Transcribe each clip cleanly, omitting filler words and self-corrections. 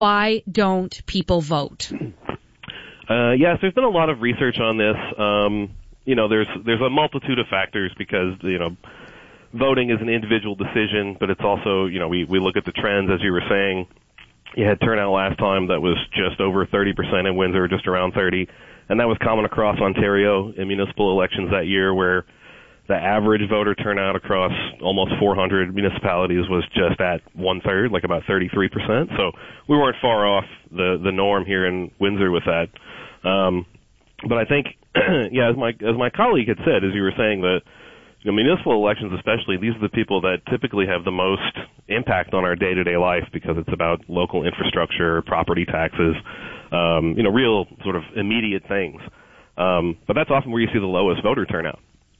Why don't people vote? Yes, there's been a lot of research on this. There's a multitude of factors because, voting is an individual decision, but it's also, we look at the trends, as you were saying. You had turnout last time that was just over 30% in Windsor, just around 30%, and that was common across Ontario in municipal elections that year, where the average voter turnout across almost 400 municipalities was just at 1/3, like about 33%. So we weren't far off the norm here in Windsor with that. But I think, as my colleague had said, as you were saying, that municipal elections especially, these are the people that typically have the most impact on our day-to-day life because it's about local infrastructure, property taxes, real sort of immediate things. But that's often where you see the lowest voter turnout.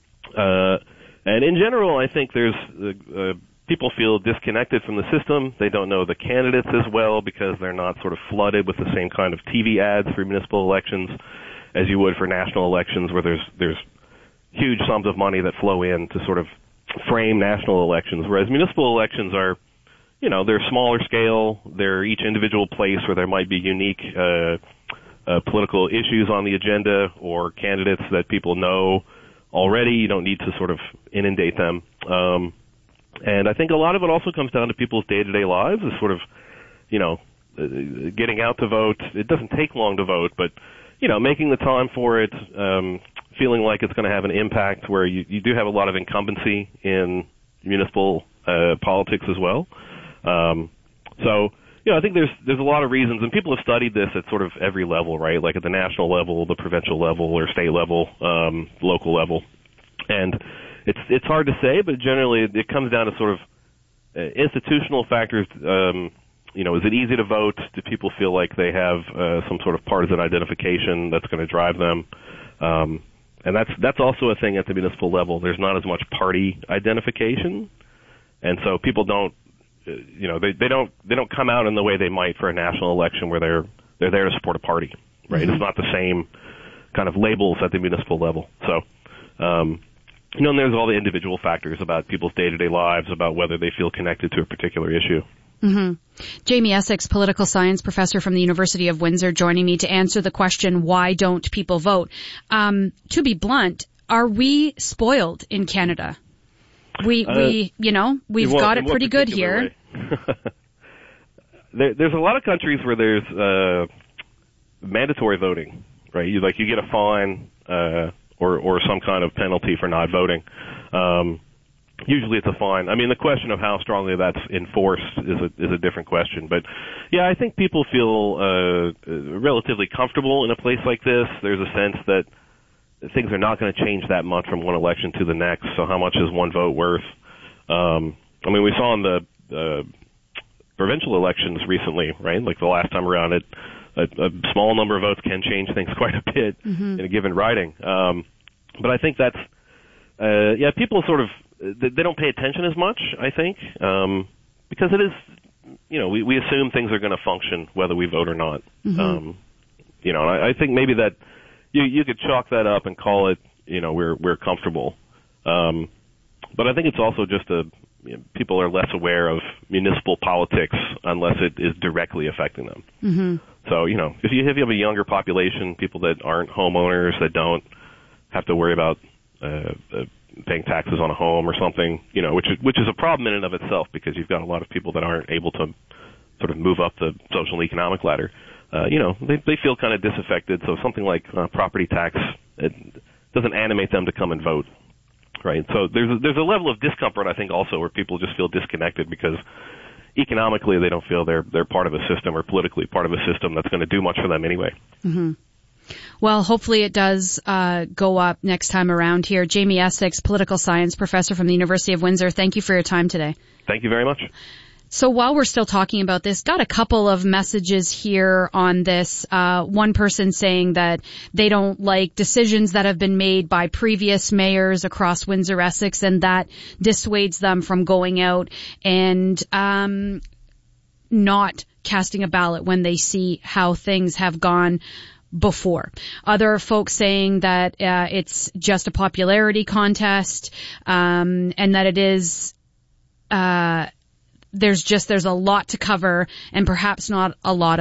And in general, I think there's people feel disconnected from the system. They don't know the candidates as well because they're not sort of flooded with the same kind of TV ads for municipal elections as you would for national elections, where there's huge sums of money that flow in to sort of frame national elections, whereas municipal elections are, they're smaller scale. They're each individual place where there might be unique political issues on the agenda or candidates that people know already. You don't need to sort of inundate them. And I think a lot of it also comes down to people's day-to-day lives, is sort of, getting out to vote. It doesn't take long to vote, but, making the time for it, feeling like it's going to have an impact, where you do have a lot of incumbency in municipal politics as well. So I think there's a lot of reasons, and people have studied this at sort of every level, right? Like at the national level, the provincial level, or state level, local level. And it's hard to say, but generally it comes down to sort of institutional factors. Is it easy to vote? Do people feel like they have some sort of partisan identification that's going to drive them? And that's also a thing at the municipal level. There's not as much party identification, and so people don't, they don't come out in the way they might for a national election, where they're there to support a party, right? Mm-hmm. It's not the same kind of labels at the municipal level. So, and there's all the individual factors about people's day-to-day lives, about whether they feel connected to a particular issue. Mm-hmm. Jamie Essex, political science professor from the University of Windsor, joining me to answer the question, why don't people vote? To be blunt, are we spoiled in Canada? We've got it pretty good here. There's a lot of countries where there's mandatory voting, right? You get a fine or some kind of penalty for not voting. Usually it's a fine. I mean, the question of how strongly that's enforced is a different question. But, yeah, I think people feel relatively comfortable in a place like this. There's a sense that things are not going to change that much from one election to the next, so how much is one vote worth? We saw in the provincial elections recently, right, like the last time around, a small number of votes can change things quite a bit in a given riding. But I think that's, people sort of, they don't pay attention as much, I think, because it is, we assume things are going to function whether we vote or not. Mm-hmm. I think maybe that you could chalk that up and call it, we're comfortable. But I think it's also just people are less aware of municipal politics unless it is directly affecting them. Mm-hmm. So, if you have a younger population, people that aren't homeowners, that don't have to worry about paying taxes on a home or something, which is a problem in and of itself, because you've got a lot of people that aren't able to sort of move up the social and economic ladder. They feel kind of disaffected. So something like property tax, it doesn't animate them to come and vote, right? So there's a level of discomfort, I think, also, where people just feel disconnected because economically they don't feel they're part of a system, or politically part of a system that's going to do much for them anyway. Mm-hmm. Well, hopefully it does go up next time around here. Jamie Essex, political science professor from the University of Windsor, thank you for your time today. Thank you very much. So while we're still talking about this, got a couple of messages here on this. One person saying that they don't like decisions that have been made by previous mayors across Windsor-Essex, and that dissuades them from going out and not casting a ballot when they see how things have gone before. Other folks saying that it's just a popularity contest, and that it is there's a lot to cover and perhaps not a lot